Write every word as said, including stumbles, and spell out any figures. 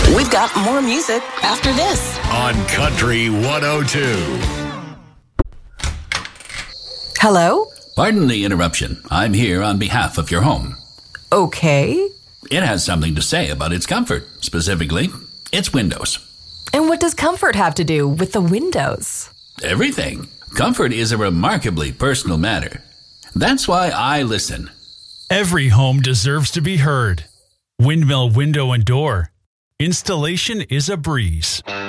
We've got more music after this on Country one oh two. Hello? Pardon the interruption. I'm here on behalf of your home. Okay. It has something to say about its comfort, specifically its windows. And what does comfort have to do with the windows? Everything. Comfort is a remarkably personal matter. That's why I listen. Every home deserves to be heard. Windmill Window and Door. Installation is a breeze.